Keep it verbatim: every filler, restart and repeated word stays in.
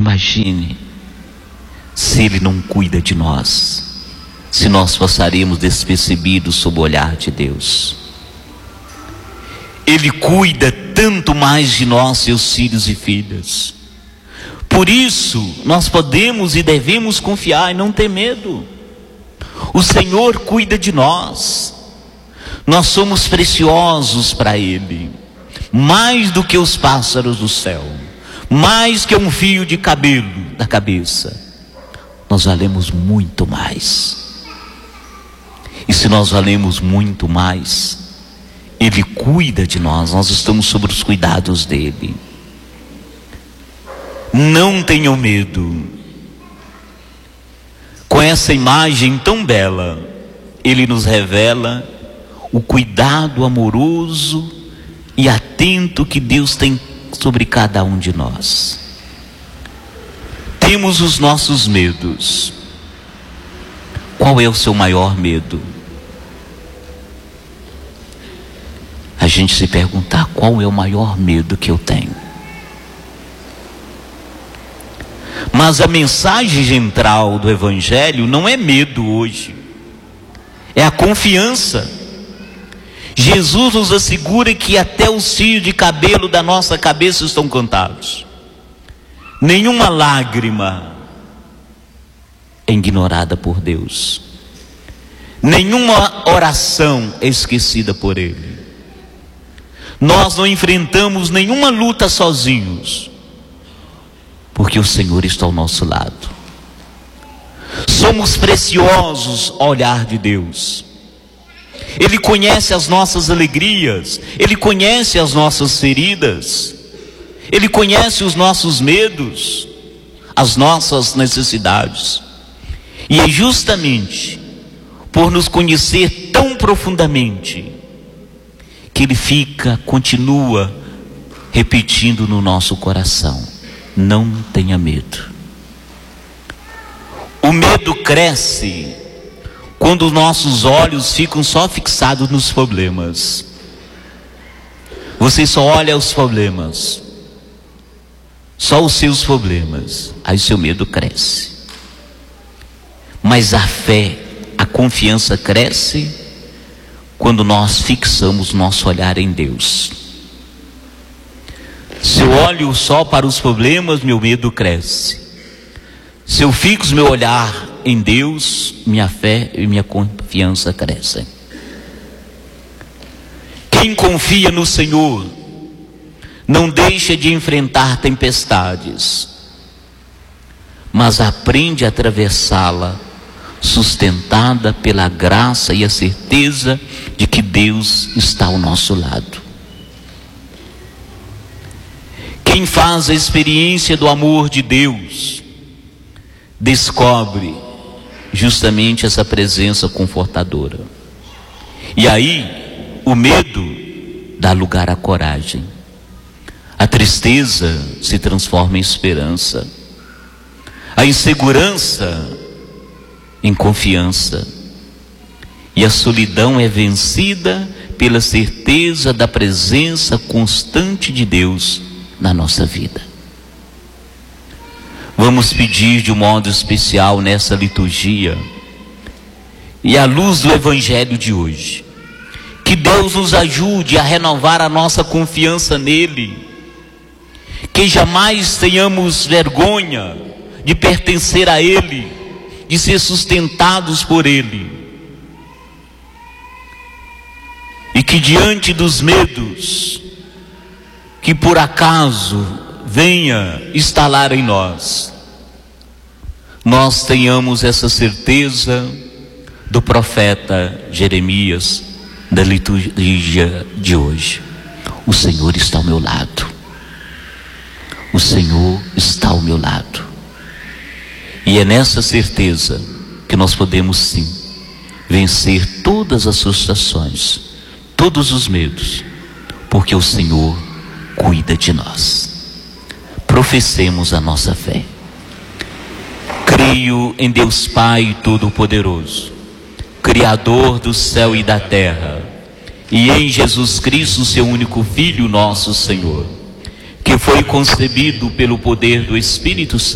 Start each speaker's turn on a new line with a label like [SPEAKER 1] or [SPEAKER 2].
[SPEAKER 1] Imagine se Ele não cuida de nós, se nós passaremos despercebidos sob o olhar de Deus. Ele cuida tanto mais de nós, seus filhos e filhas. Por isso, nós podemos e devemos confiar e não ter medo. O Senhor cuida de nós. Nós somos preciosos para Ele, mais do que os pássaros do céu, mais que um fio de cabelo da cabeça. Nós valemos muito mais. E se nós valemos muito mais, Ele cuida de nós, nós estamos sob os cuidados dEle. Não tenham medo. Com essa imagem tão bela, Ele nos revela o cuidado amoroso e atento que Deus tem sobre cada um de nós. Temos os nossos medos. Qual é o seu maior medo? A gente se perguntar: qual é o maior medo que eu tenho? Mas a mensagem central do Evangelho não é medo hoje, é a confiança. Jesus nos assegura que até os fios de cabelo da nossa cabeça estão contados. Nenhuma lágrima é ignorada por Deus. Nenhuma oração é esquecida por Ele. Nós não enfrentamos nenhuma luta sozinhos, porque o Senhor está ao nosso lado. Somos preciosos ao olhar de Deus. Ele conhece as nossas alegrias, Ele conhece as nossas feridas, Ele conhece os nossos medos, as nossas necessidades. E é justamente por nos conhecer tão profundamente que Ele fica, continua repetindo no nosso coração: não tenha medo. O medo cresce quando os nossos olhos ficam só fixados nos problemas. Você só olha os problemas, só os seus problemas, aí seu medo cresce. Mas a fé, a confiança cresce quando nós fixamos nosso olhar em Deus. Se eu olho só para os problemas, meu medo cresce. Se eu fixo meu olhar em Deus, minha fé e minha confiança crescem. Quem confia no Senhor não deixa de enfrentar tempestades, mas aprende a atravessá-la, sustentada pela graça e a certeza de que Deus está ao nosso lado. Quem faz a experiência do amor de Deus descobre justamente essa presença confortadora. E aí o medo dá lugar à coragem. A tristeza se transforma em esperança. A insegurança em confiança. E a solidão é vencida pela certeza da presença constante de Deus na nossa vida. Vamos pedir de um modo especial nessa liturgia, e à luz do Evangelho de hoje, que Deus nos ajude a renovar a nossa confiança nele, que jamais tenhamos vergonha de pertencer a Ele, de ser sustentados por Ele, e que diante dos medos que por acaso venha instalar em nós, nós tenhamos essa certeza do profeta Jeremias, da liturgia de hoje: o Senhor está ao meu lado, o Senhor está ao meu lado. E é nessa certeza que nós podemos sim vencer todas as frustrações, todos os medos, porque o Senhor cuida de nós. Professemos a nossa fé. Creio em Deus Pai Todo-Poderoso, Criador do céu e da terra, e em Jesus Cristo, seu único Filho, nosso Senhor, que foi concebido pelo poder do Espírito Santo,